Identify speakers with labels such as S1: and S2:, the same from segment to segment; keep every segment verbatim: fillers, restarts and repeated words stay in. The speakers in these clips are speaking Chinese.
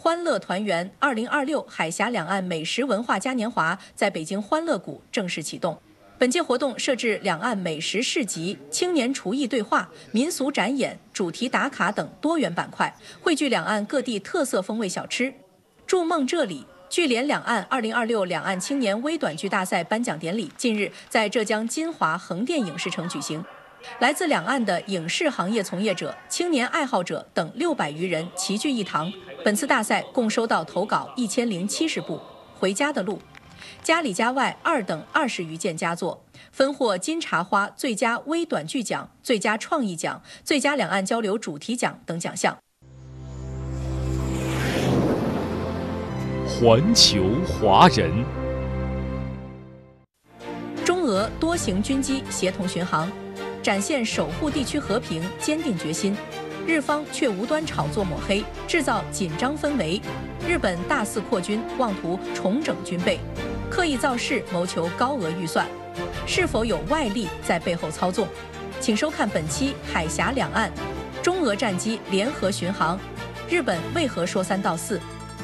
S1: 欢乐团圆二零二六海峡两岸美食文化嘉年华在北京欢乐谷正式启动。本届活动设置两岸美食市集、青年厨艺对话、民俗展演、主题打卡等多元板块，汇聚两岸各地特色风味小吃。筑梦这里。聚联两岸二零二六两岸青年微短剧大赛颁奖典礼近日在浙江金华横店影视城举行。来自两岸的影视行业从业者、青年爱好者等六百余人齐聚一堂。本次大赛共收到投稿一千零七十部，《回家的路》、家里家外二等二十余件佳作，分获金茶花最佳微短剧奖、最佳创意奖、最佳两岸交流主题奖等奖项。
S2: 环球华人，
S1: 中俄多型军机协同巡航，展现守护地区和平坚定决心。日方却无端炒作抹黑，制造紧张氛围。日本大肆扩军，妄图重整军备，刻意造势，谋求高额预算，是否有外力在背后操纵？请收看本期《海峡两岸》，中俄战机联合巡航，日本为何说三道四？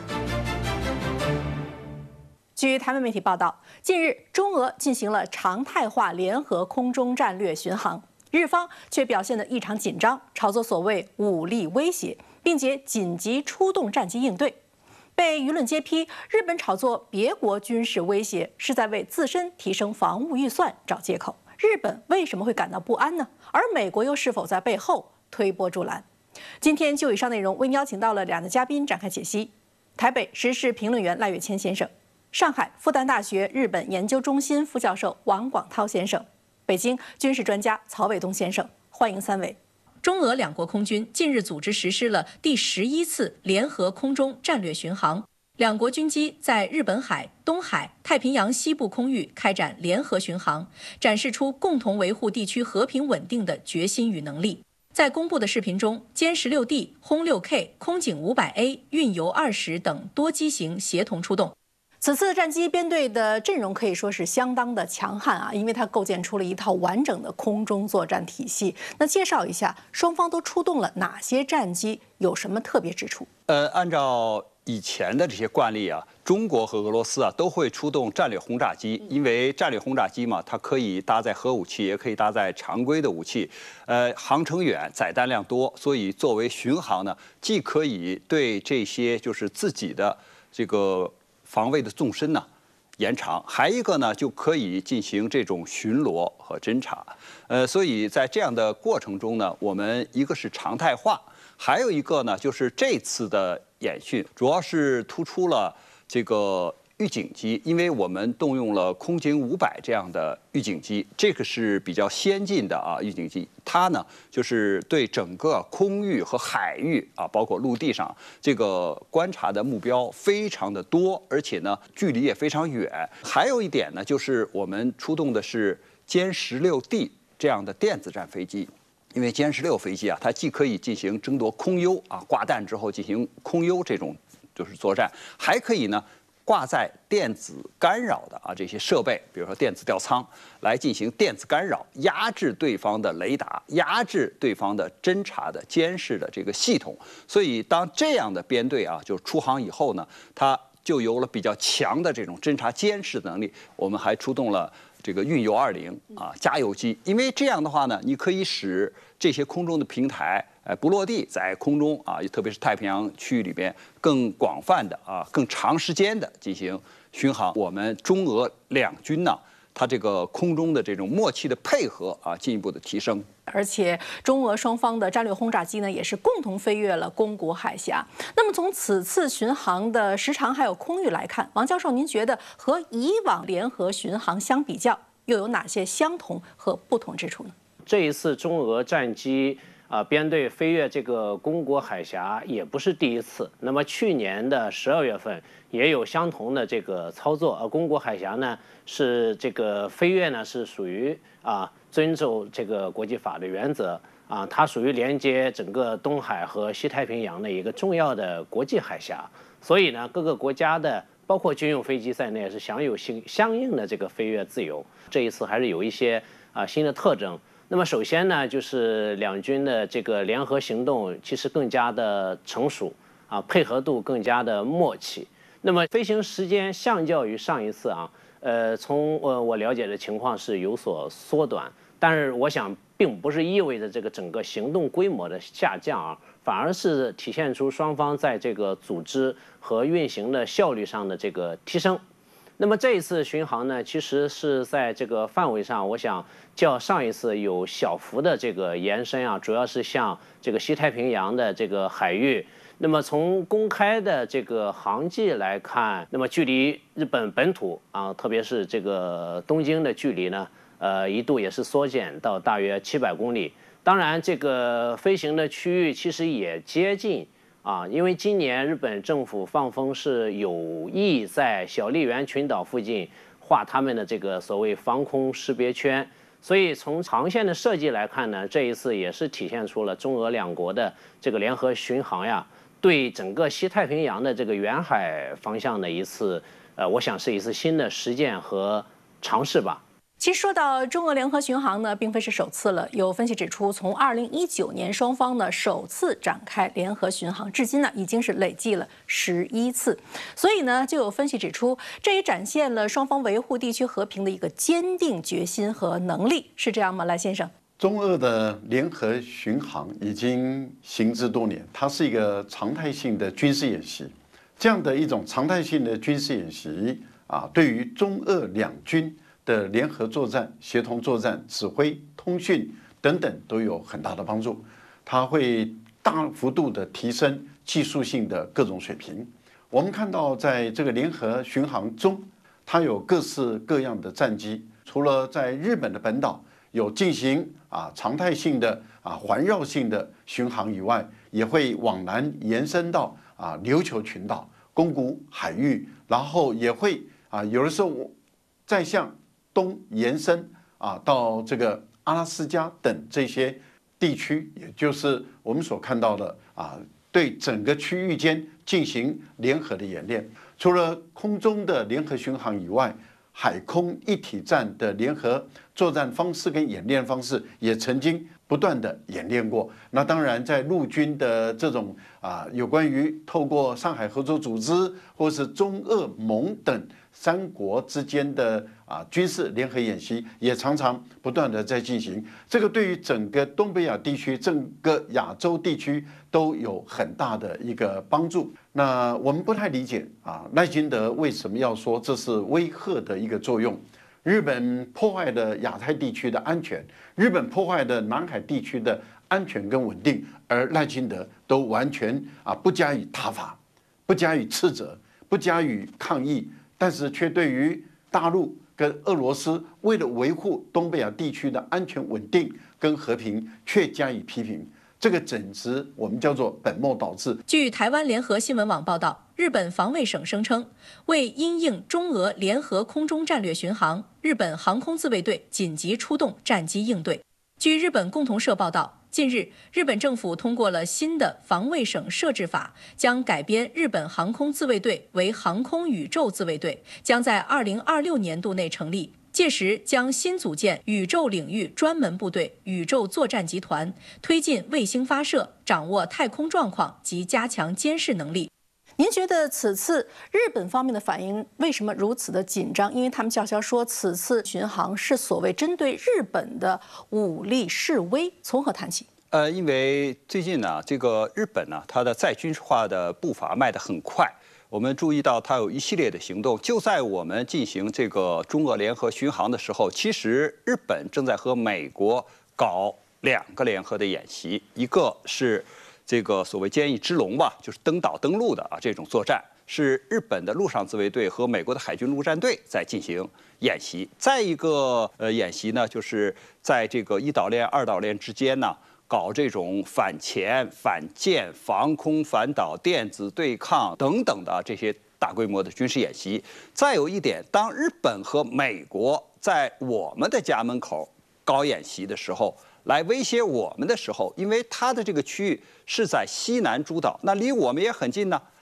S1: 据台湾媒体报道，近日中俄进行了常态化联合空中战略巡航，日方却表现得异常紧张，炒作所谓武力威胁，并且紧急出动战机应对。被舆论揭批，日本炒作别国军事威胁是在为自身提升防务预算找借口。日本为什么会感到不安呢？而美国又是否在背后推波助澜？今天就以上内容为您邀请到了两位嘉宾展开解析：台北时事评论员赖岳谦先生。上海复旦大学日本研究中心副教授王广涛先生，北京军事专家曹伟东先生，欢迎三位。中俄两国空军近日组织实施了第十一次联合空中战略巡航，两国军机在日本海、东海、太平洋西部空域开展联合巡航，展示出共同维护地区和平稳定的决心与能力。在公布的视频中，歼十六 D、轰六 K、空警五百 A、运油二十等多机型协同出动。此次战机编队的阵容可以说是相当的强悍啊，因为它构建出了一套完整的空中作战体系。那介绍一下，双方都出动了哪些战机，有什么特别之处？
S3: 呃，按照以前的这些惯例啊，中国和俄罗斯啊都会出动战略轰炸机，因为战略轰炸机嘛，它可以搭载核武器，也可以搭载常规的武器，呃，航程远，载弹量多，所以作为巡航呢，既可以对这些就是自己的这个防卫的纵深呢延长，还一个呢就可以进行这种巡逻和侦察。呃，所以在这样的过程中呢，我们一个是常态化，还有一个呢就是这次的演训主要是突出了这个预警机，因为我们动用了空警五百这样的预警机，这个是比较先进的啊预警机，它呢就是对整个空域和海域啊，包括陆地上这个观察的目标非常的多，而且呢距离也非常远。还有一点呢，就是我们出动的是歼十六 D 这样的电子战飞机。因为歼十六飞机啊，它既可以进行争夺空优啊，挂弹之后进行空优这种就是作战，还可以呢挂载电子干扰的啊这些设备，比如说电子吊舱，来进行电子干扰，压制对方的雷达，压制对方的侦察的监视的这个系统。所以当这样的编队啊就出航以后呢，它就有了比较强的这种侦察监视能力。我们还出动了这个运油二零啊加油机，因为这样的话呢，你可以使这些空中的平台，呃，不落地，在空中啊，特别是太平洋区域里边更广泛的啊、更长时间的进行巡航。我们中俄两军呢，它这个空中的这种默契的配合啊，进一步的提升。
S1: 而且中俄双方的战略轰炸机呢，也是共同飞越了宫古海峡。那么从此次巡航的时长还有空域来看，王教授，您觉得和以往联合巡航相比较，又有哪些相同和不同之处呢？
S4: 这一次中俄战机啊、呃、编队飞越这个宫古海峡也不是第一次。那么去年的十二月份也有相同的这个操作，而宫古海峡呢是这个飞越呢是属于啊。遵守这个国际法的原则啊，它属于连接整个东海和西太平洋的一个重要的国际海峡，所以呢，各个国家的包括军用飞机在内是享有相相应的这个飞越自由。这一次还是有一些啊新的特征。那么首先呢，就是两军的这个联合行动其实更加的成熟啊配合度更加的默契。那么飞行时间相较于上一次啊，呃，从呃我了解的情况是有所缩短，但是我想并不是意味着这个整个行动规模的下降啊，反而是体现出双方在这个组织和运行的效率上的这个提升。那么这一次巡航呢，其实是在这个范围上，我想较上一次有小幅的这个延伸啊，主要是向这个西太平洋的这个海域。那么从公开的这个航迹来看，那么距离日本本土啊，特别是这个东京的距离呢，呃，一度也是缩减到大约七百公里。当然，这个飞行的区域其实也接近。啊，因为今年日本政府放风是有意在小笠原群岛附近画他们的这个所谓防空识别圈，所以从航线的设计来看呢，这一次也是体现出了中俄两国的这个联合巡航呀，对整个西太平洋的这个远海方向的一次，呃，我想是一次新的实践和尝试吧。
S1: 其实说到中俄联合巡航呢，并非是首次了。有分析指出，从二零一九年双方呢首次展开联合巡航，至今呢已经是累计了十一次。所以呢，就有分析指出，这也展现了双方维护地区和平的一个坚定决心和能力，是这样吗？赖先生，
S5: 中俄的联合巡航已经行之多年，它是一个常态性的军事演习。这样的一种常态性的军事演习啊，对于中俄两军的联合作战、协同作战、指挥、通讯等等都有很大的帮助，它会大幅度的提升技术性的各种水平。我们看到，在这个联合巡航中，它有各式各样的战机，除了在日本的本岛有进行啊常态性的啊环绕性的巡航以外，也会往南延伸到啊琉球群岛、宫古海域，然后也会啊有的时候再向东延伸啊，到这个阿拉斯加等这些地区，也就是我们所看到的啊，对整个区域间进行联合的演练。除了空中的联合巡航以外，海空一体战的联合作战方式跟演练方式也曾经不断的演练过。那当然，在陆军的这种啊，有关于透过上海合作组织或是中俄盟等三国之间的啊军事联合演习，也常常不断的在进行。这个对于整个东北亚地区、整个亚洲地区都有很大的一个帮助。那我们不太理解啊，赖清德为什么要说这是威吓的一个作用？日本破坏了亚太地区的安全，日本破坏了南海地区的安全跟稳定，而赖清德都完全啊不加以挞伐，不加以斥责，不加以抗议，但是却对于大陆跟俄罗斯为了维护东北亚地区的安全稳定跟和平，却加以批评。这个简直我们叫做本末倒置。
S1: 据台湾联合新闻网报道，日本防卫省声称，为因应中俄联合空中战略巡航，日本航空自卫队紧急出动战机应对。据日本共同社报道，近日，日本政府通过了新的防卫省设置法，将改编日本航空自卫队为航空宇宙自卫队，将在二零二六年度内成立。届时将新组建宇宙领域专门部队、宇宙作战集团，推进卫星发射，掌握太空状况及加强监视能力。您觉得此次日本方面的反应为什么如此的紧张？因为他们叫嚣说此次巡航是所谓针对日本的武力示威，从何谈起？
S3: 呃，因为最近呢，这个日本呢，它的再军事化的步伐迈得很快。我们注意到它有一系列的行动，就在我们进行这个中俄联合巡航的时候，其实日本正在和美国搞两个联合的演习，一个是这个所谓坚毅之龙吧，就是登岛登陆的啊这种作战，是日本的陆上自卫队和美国的海军陆战队在进行演习。再一个呃演习呢，就是在这个一岛链、二岛链之间呢，搞这种反潜、反舰、防空、反导、电子对抗等等的这些大规模的军事演习。再有一点，当日本和美国在我们的家门口搞演习的时候，来威胁我们的时候，因为它的这个区域是在西南诸岛，那离我们也很近呢。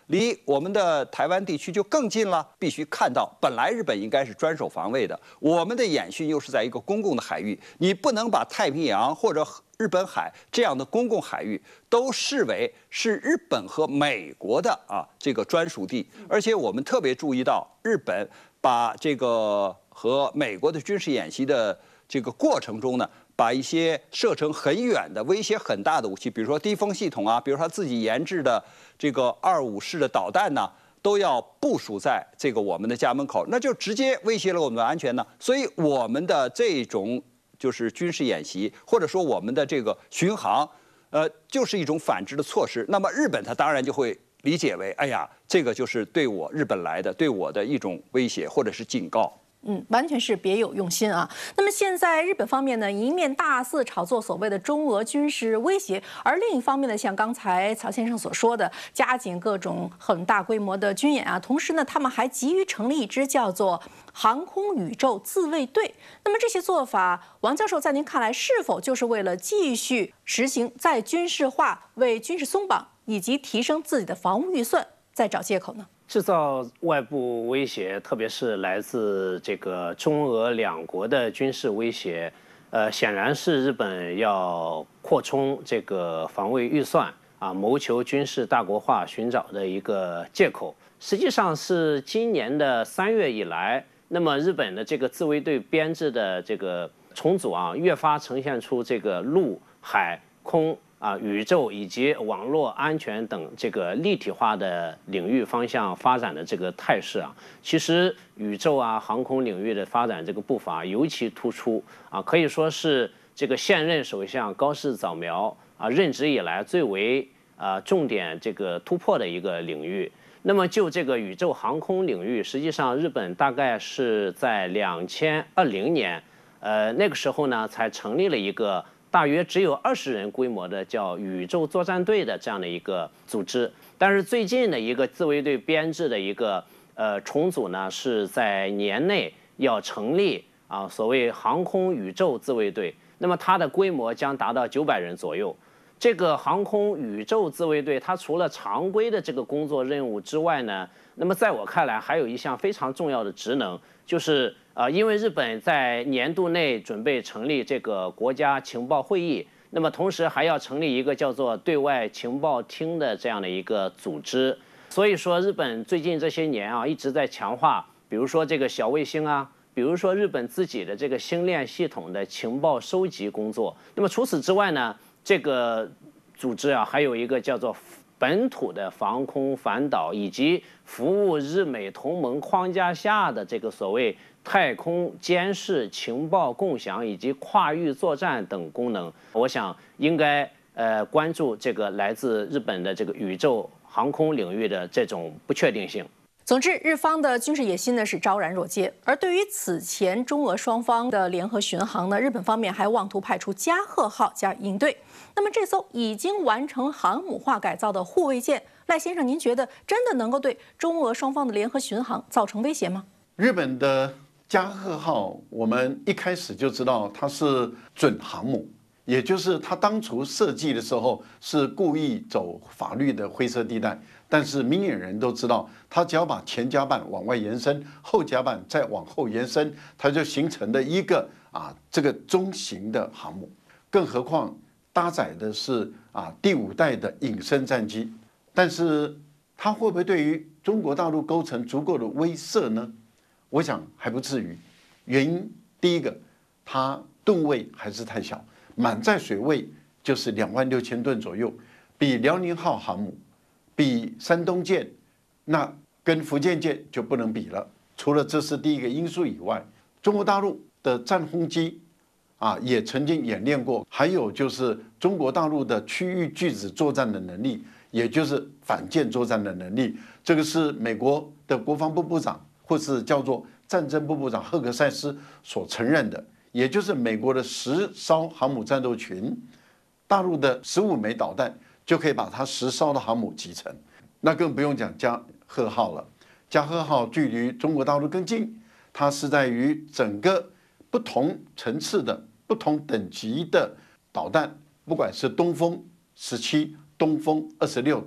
S3: 离我们的台湾地区就更近了。必须看到，本来日本应该是专守防卫的，我们的演训又是在一个公共的海域，你不能把太平洋或者日本海这样的公共海域都视为是日本和美国的啊这个专属地。而且我们特别注意到，日本把这个和美国的军事演习的这个过程中呢，把一些射程很远的、威胁很大的武器，比如说低风系统啊，比如说他自己研制的这个二五式的导弹呢，都要部署在这个我们的家门口，那就直接威胁了我们的安全呢。所以我们的这种就是军事演习，或者说我们的这个巡航，呃，就是一种反制的措施。那么日本他当然就会理解为，哎呀，这个就是对我日本来的对我的一种威胁或者是警告。
S1: 嗯，完全是别有用心啊。那么现在日本方面呢，一面大肆炒作所谓的中俄军事威胁，而另一方面呢，像刚才曹先生所说的，加紧各种很大规模的军演啊，同时呢，他们还急于成立一支叫做航空宇宙自卫队。那么这些做法，王教授在您看来，是否就是为了继续实行再军事化、为军事松绑以及提升自己的防务预算，在找借口呢？
S4: 制造外部威胁，特别是来自这个中俄两国的军事威胁，呃，显然是日本要扩充这个防卫预算啊，谋求军事大国化寻找的一个借口。实际上是今年的三月以来，那么日本的这个自卫队编制的这个重组啊，越发呈现出这个陆海空啊、宇宙以及网络安全等这个立体化的领域方向发展的这个态势啊，其实宇宙啊、航空领域的发展这个步伐尤其突出啊，可以说是这个现任首相高市早苗啊任职以来最为啊重点这个突破的一个领域。那么就这个宇宙航空领域，实际上日本大概是在两千二零年，呃那个时候呢才成立了一个大约只有二十人规模的叫宇宙作战队的这样的一个组织，但是最近的一个自卫队编制的一个呃重组呢，是在年内要成立啊所谓航空宇宙自卫队，那么它的规模将达到九百人左右。这个航空宇宙自卫队，它除了常规的这个工作任务之外呢，那么在我看来还有一项非常重要的职能，就是呃，因为日本在年度内准备成立这个国家情报会议，那么同时还要成立一个叫做对外情报厅的这样的一个组织。所以说，日本最近这些年啊，一直在强化，比如说这个小卫星啊，比如说日本自己的这个星链系统的情报收集工作。那么除此之外呢，这个组织啊，还有一个叫做本土的防空反导，以及服务日美同盟框架下的这个所谓太空监视、情报共享以及跨域作战等功能。我想应该呃关注这个来自日本的这个宇宙航空领域的这种不确定性。
S1: 总之，日方的军事野心呢是昭然若揭，而对于此前中俄双方的联合巡航呢，日本方面还妄图派出加贺号加应对。那么这艘已经完成航母化改造的护卫舰，赖先生，您觉得真的能够对中俄双方的联合巡航造成威胁吗？
S5: 日本的加贺号，我们一开始就知道它是准航母，也就是它当初设计的时候是故意走法律的灰色地带。但是明眼人都知道，它只要把前甲板往外延伸，后甲板再往后延伸，它就形成了一个啊这个中型的航母。更何况搭载的是啊第五代的隐身战机，但是它会不会对于中国大陆构成足够的威慑呢？我想还不至于。原因第一个，它吨位还是太小，满载水位就是两万六千吨左右，比辽宁号航母。比山东舰，那跟福建舰就不能比了。除了这是第一个因素以外，中国大陆的战轰机啊也曾经演练过，还有就是中国大陆的区域拒止作战的能力，也就是反舰作战的能力。这个是美国的国防部部长或是叫做战争部部长赫格塞斯所承认的，也就是美国的十艘航母战斗群，大陆的十五枚导弹。就可以把它十艘的航母集成，那更不用讲加贺号了。加贺号距离中国大陆更近，它是在于整个不同层次的、不同等级的导弹，不管是东风十七、东风二十六等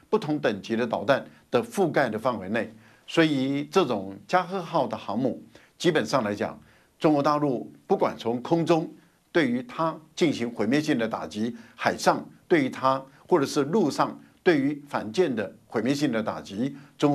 S5: 不同等级的导弹的覆盖的范围内。所以这种加贺号的航母，基本上来讲，中国大陆不管从空中对于它进行毁灭性的打击，海上对于它，或者是陆上对于反舰的毁灭性的打击，中国